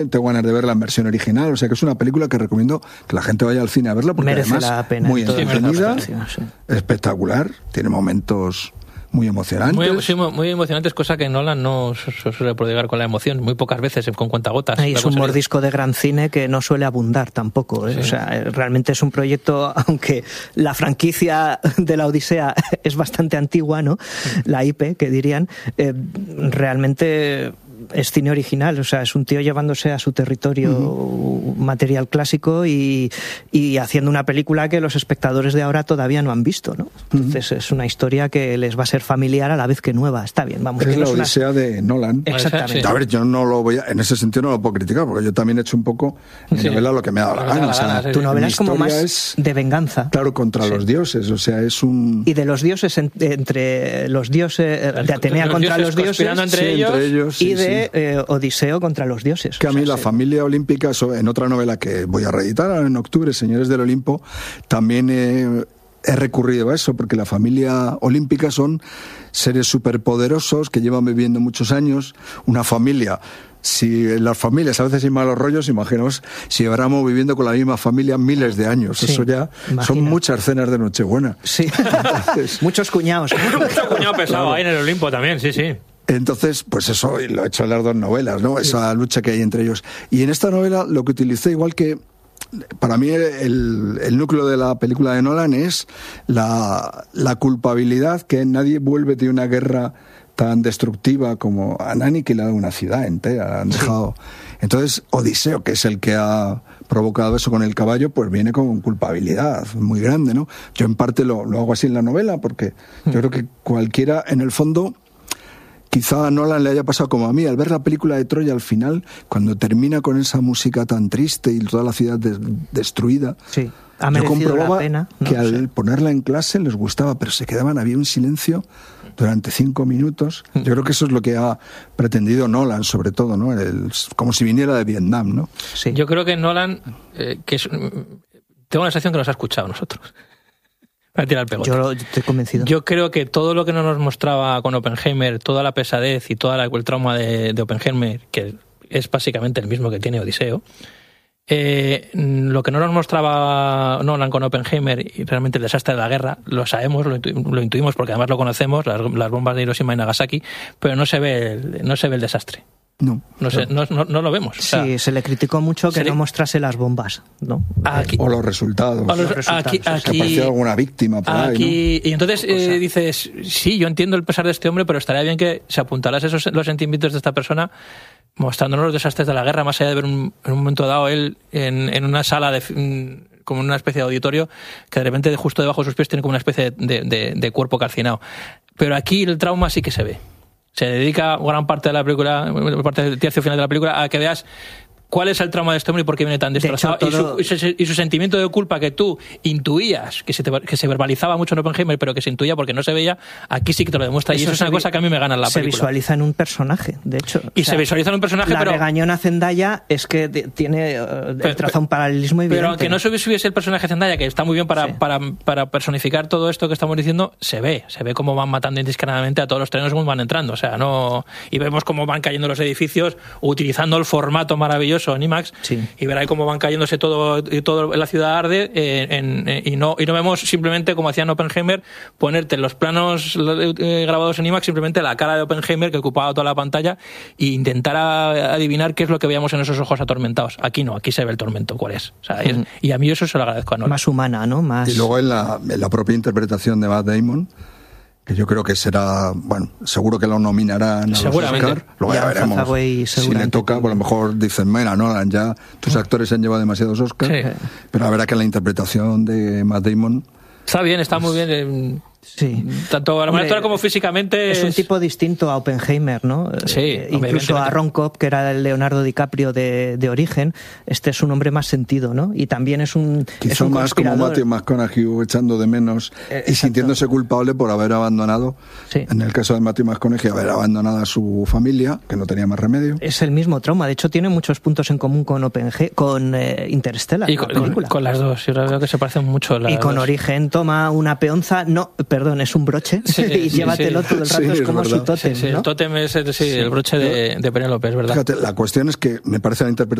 Tengo ganas de verla en versión original, o sea que es una película que recomiendo que la gente vaya al cine a verla porque merece además la pena, muy entretenida, sí. espectacular, tiene momentos muy emocionantes. Muy emocionantes, cosa que Nolan no suele prodigar con la emoción, muy pocas veces con cuentagotas. Es un mordisco de gran cine que no suele abundar tampoco, ¿eh? Sí. O sea, realmente es un proyecto, aunque la franquicia de la Odisea es bastante antigua, ¿no? La IP, que dirían, realmente es cine original, o sea, es un tío llevándose a su territorio material clásico y haciendo una película que los espectadores de ahora todavía no han visto, ¿no? Entonces es una historia que les va a ser familiar a la vez que nueva. Está bien, vamos. Es la Odisea de Nolan. Exactamente. A ver, yo no lo voy a, en ese sentido no lo puedo criticar, porque yo también he hecho un poco mi novela lo que me ha dado la gana. O sea, tu novela es como más de venganza. Claro, contra los dioses, o sea, es un... Y de los dioses, entre los dioses, de Atenea contra los dioses, entre ellos, y de Odiseo contra los dioses. Que a mí la familia olímpica, en otra novela que voy a reeditar en octubre, Señores del Olimpo, también he recurrido a eso, porque la familia olímpica son seres superpoderosos que llevan viviendo muchos años, una familia... Si en las familias a veces hay malos rollos, imaginaos si lleváramos viviendo con la misma familia miles de años. Sí, eso ya son muchas cenas de Nochebuena. Sí. Entonces, muchos cuñados. Mucho cuñado pesado claro. Ahí en el Olimpo también, sí. Entonces, pues eso lo he hecho en las dos novelas, ¿no? Esa lucha que hay entre ellos. Y en esta novela lo que utilicé, igual que para mí el núcleo de la película de Nolan es la culpabilidad, que nadie vuelve de una guerra tan destructiva como han aniquilado una ciudad entera, han dejado. Entonces Odiseo, que es el que ha provocado eso con el caballo, pues viene con culpabilidad muy grande, ¿no? Yo en parte lo hago así en la novela, porque yo creo que cualquiera, en el fondo, quizá a Nolan le haya pasado como a mí, al ver la película de Troya al final, cuando termina con esa música tan triste y toda la ciudad destruida. Sí. Yo comprobaba que al ponerla en clase les gustaba, pero se quedaban, había un silencio durante 5 minutos. Yo creo que eso es lo que ha pretendido Nolan, sobre todo, ¿no? Como si viniera de Vietnam, ¿no? Sí. Yo creo que Nolan, tengo la sensación que nos ha escuchado a nosotros. Me ha tirado el pegote. Yo estoy convencido. Yo creo que todo lo que nos mostraba con Oppenheimer, toda la pesadez y todo el trauma de Oppenheimer, que es básicamente el mismo que tiene Odiseo, lo que no nos mostraba Nolan con Oppenheimer y realmente el desastre de la guerra, lo sabemos, lo intuimos porque además lo conocemos, las bombas de Hiroshima y Nagasaki, pero no se ve el desastre. No lo vemos. Sí, o sea, se le criticó mucho que no mostrase las bombas, ¿no? O los resultados. Aquí que apareció alguna víctima por ahí, ¿no? Y entonces dices, sí, yo entiendo el pesar de este hombre, pero estaría bien que se apuntaras los sentimientos de esta persona mostrándonos los desastres de la guerra, más allá de ver en un momento dado él en una sala como una especie de auditorio que de repente justo debajo de sus pies tiene como una especie de cuerpo calcinado. Pero aquí el trauma sí que se ve. Se dedica gran parte de la película, parte del tercio final de la película, a que veas cuál es el trauma de este hombre y por qué viene tan destrozado. Y su sentimiento de culpa que tú intuías, que se verbalizaba mucho en Oppenheimer, pero que se intuía porque no se veía, aquí sí que te lo demuestra. Y eso es una cosa que a mí me gana en la película. Se visualiza en un personaje, de hecho. Y se visualiza en un personaje, pero... La regañona Zendaya es que tiene... traza un paralelismo evidente. Pero aunque no se hubiese el personaje Zendaya, que está muy bien para personificar todo esto que estamos diciendo, se ve cómo van matando indiscriminadamente a todos los trenes según van entrando. O sea, no... Y vemos cómo van cayendo los edificios utilizando el formato maravilloso en IMAX, y ver ahí cómo van cayéndose todo en la ciudad arde, y no vemos simplemente, como hacían Oppenheimer, ponerte en los planos grabados en IMAX simplemente la cara de Oppenheimer que ocupaba toda la pantalla e intentar adivinar qué es lo que veíamos en esos ojos atormentados. Aquí no, aquí se ve el tormento, cuál es. O sea, y a mí eso se lo agradezco a Nolan. Más humana, ¿no? Más... Y luego en la propia interpretación de Matt Damon, que yo creo que será, bueno, seguro que lo nominarán a los Oscar, luego ya veremos si le toca, por lo mejor dicen, mira, Nolan, ya tus actores se han llevado demasiados Oscars, pero la verdad que la interpretación de Matt Damon está bien, está muy bien. Sí. Tanto a la manera como físicamente es un tipo distinto a Oppenheimer, ¿no? Sí, incluso a Ron Cobb, que era el Leonardo DiCaprio de origen. Este es un hombre más sentido, ¿no? Y también es un quizá más como Matthew McConaughey, echando de menos y sintiéndose culpable por haber abandonado, en el caso de Matthew McConaughey, haber abandonado a su familia, que no tenía más remedio. Es el mismo trauma, de hecho tiene muchos puntos en común con Interstellar, y con las dos, yo creo que se parecen mucho. Y con Origen toma una peonza, no perdón, es un broche y llévatelo todo el rato, es como su tótem. Sí, ¿no? El tótem es el broche de Penélope, es verdad. Fíjate, la cuestión es que me parece la interpretación